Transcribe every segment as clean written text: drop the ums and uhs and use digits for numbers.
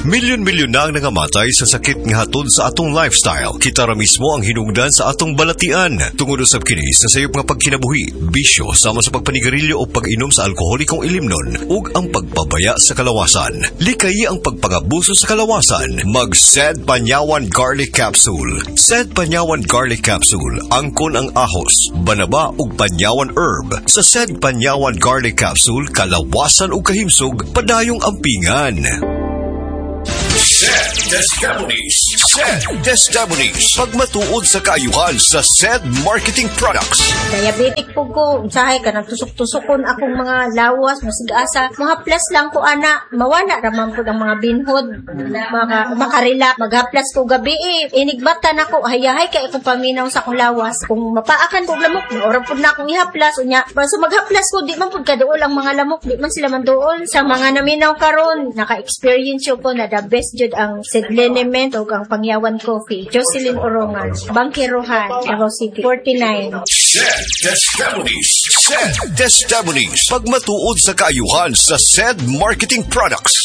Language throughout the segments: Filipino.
Milyon-milyon na ang nangamatay sa sakit nga hatod sa atong lifestyle. Kita ra mismo ang hinungdan sa atong balatian. Tungod usab kini sa sayop nga pagkinabuhi, bisyo sama sa pagpanigarilyo o pag-inom sa alkoholikong ilimnon ug ang pagpabaya sa kalawasan. Likay ang pagpangabuso sa kalawasan. Mag-Sed Panyawan Garlic Capsule. Sed Panyawan Garlic Capsule angkon ang ahos, banaba ug panyawan herb. Sa Sed Panyawan Garlic Capsule kalawasan ug kahimsog padayong ampingan. Sed Testimonies. Sed Testimonies. Pagmatuod sa kaayuhan sa Sed Marketing Products. Diabetic po ko. Usahay ka, nagtusok-tusokon akong mga lawas, masigasa. Mahaplas lang ko, ana. Mawala raman po ang mga binhod. Makarila. Maghaplas ko gabi Inigbatan ako. Hayahay kay akong paminaw sa akong lawas. Kung mapaakan ko lamok, oras po na akong ihaplas. Unya, so maghaplas ko, di man po kadool ang mga lamok. Di man sila man dool. Sa mga naminaw karon, naka-experience ko na the best jud ang Sedlenement o ang Pangyawan Coffee. Jocelyn Orongan, Bangkirohan, Davao City, 49. Sed Testimonies. Sed Testimonies. Pagmatuod sa kaayuhan sa Sed Marketing Products.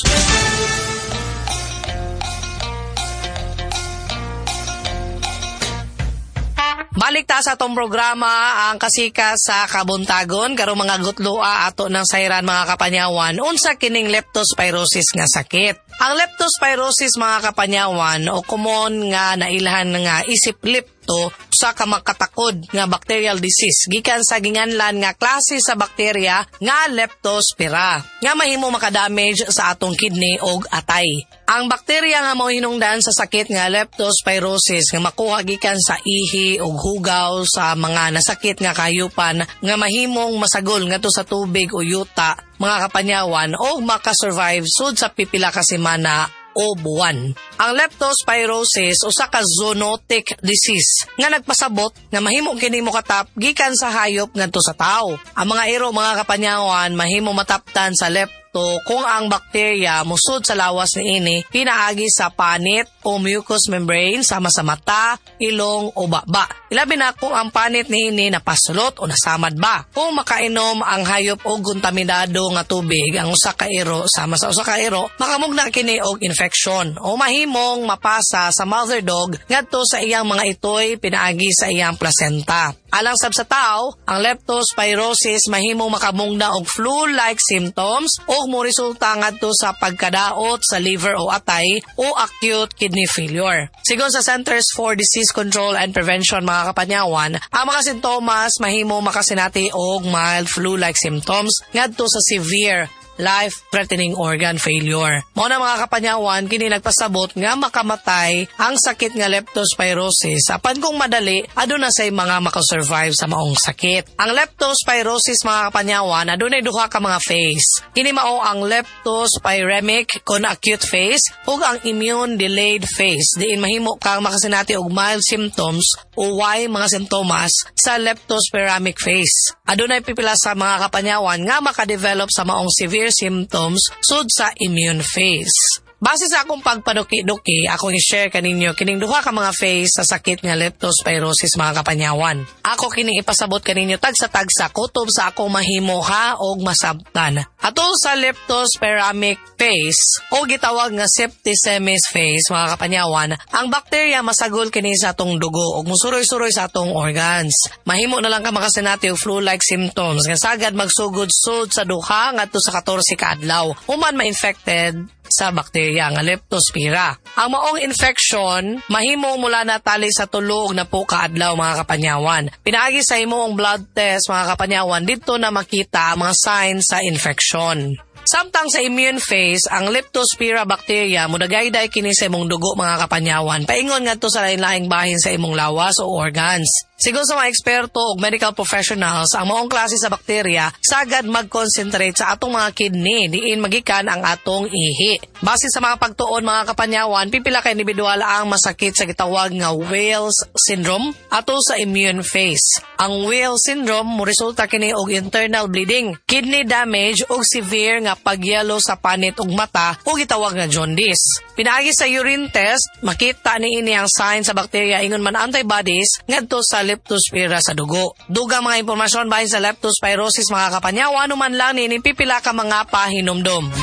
Balik ta sa atong programa ang kasika sa kabuntagon karong mga gutlua ato ng sayran mga kapanyawan unsa kining leptospirosis nga sakit. Ang leptospirosis mga kapanyawan o common nga nailhan nga isip lepto sa kamakatakod nga bacterial disease gikan sa ginganlan nga klase sa bakterya nga Leptospira nga mahimo makadamage sa atong kidney ug atay. Ang bakterya nga mao hinungdan sa sakit nga leptospirosis nga makuha gikan sa ihi ug hugaw sa mga nasakit nga kahayupan nga mahimong masagol ngadto sa tubig o yuta mga kapanyawan o makasurvive sud sa pipila ka semana o buwan. Ang leptospirosis usa ka zoonotic disease nga nagpasabot nga mahimo kini mokatap gikan sa hayop ngadto sa tawo. Ang mga iro mga kapanyawan mahimo mataptan sa kung ang bakterya musud sa lawas niini pinaagi sa panit o mucous membrane sama sa mata, ilong o baba. Ilabi na kung ang panit niini napasulot o nasamad ba. Kung makainom ang hayop o kontaminado nga tubig ang usa ka iro sama sa usa ka iro, makamugna kini og infection o mahimong mapasa sa mother dog ngadto sa iyang mga itoy pinaagi sa iyang placenta. Alang sab sa tao, ang leptospirosis mahimong makamugna og flu-like symptoms o moresulta ngadto sa pagkadaot sa liver o atay o acute kidney failure. Sigon sa Centers for Disease Control and Prevention mga kapanyawan, ang mga sintomas mahimo makasinati og mild flu-like symptoms ngadto sa severe life-threatening organ failure. Mao na mga kapanyawan kini nagpasabot nga makamatay ang sakit nga leptospirosis apan kung madali aduna say mga makasurvive sa maong sakit. Ang leptospirosis mga kapanyawan adunay duha ka mga phase. Kini mao ang leptospiremic kon acute phase ug ang immune delayed phase diin mahimo kang makasinati og mild symptoms o mga sintomas sa leptospiremic phase. Adunay pipila sa mga kapanyawan nga makadevelop sa maong severe symptoms sud sa immune phase. Base sa akong pagpaduki-duki, akong i-share kaninyo kining duha ka mga phase sa sakit nga leptospirosis mga kapanyawan. Ako kining ipasabot kaninyo tagsa-tagsa kutob sa akong mahimuha og masabtan. Atol sa leptospiremic phase o gitawag nga septicemes phase mga kapanyawan, ang bakterya masagol kini sa atong dugo ug musuroy-suroy sa atong organs. Mahimo na lang ka makasinati og flu-like symptoms nga sagad magsugod sud sa duha ngadto sa 14 ka adlaw. Human ma-infected sa bakterya nga Leptospira. Ang maong infection mahimong mula natali sa tulog na po kaadlaw mga kapanyawan. Pinaagi sa imong blood test mga kapanyawan dito na makita ang mga signs sa infection. Samtang sa immune phase, ang Leptospira bacteria mudagayday kini sa imong dugo mga kapanyawan. Paingon ngadto sa lain-laing bahin sa imong lawas o organs. Sigon sa mga eksperto o medical professionals, ang maong klase sa bakterya sagad mag-concentrate sa atong mga kidney diin magikan ang atong ihi. Base sa mga pagtuon mga kapanyawan, pipila ka individual ang masakit sa gitawag nga Wales syndrome ato sa immune phase. Ang Wales syndrome mo resulta kini og internal bleeding, kidney damage ug severe nga pagyelo sa panit ug mata o gitawag nga jaundice. Pinaagi sa urine test, makita niini ang sign sa bakterya ingon man antibodies ngadto sa Leptospira sa dugo. Dugang mga impormasyon bahin sa leptospirosis mga kapanyawan, anuman lang nini pipila ka mga pahinumdom.